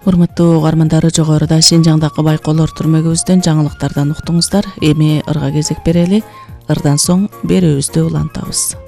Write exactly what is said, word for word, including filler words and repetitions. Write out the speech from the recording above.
Урматтуу угармандары, жогоруда Шинжаңдагы байкоолор түрмөгүбүздөн жаңылыктардан уктуңуздар. Эми ырга кезек берели. Ырдан соң берүүбүздү улантабыз.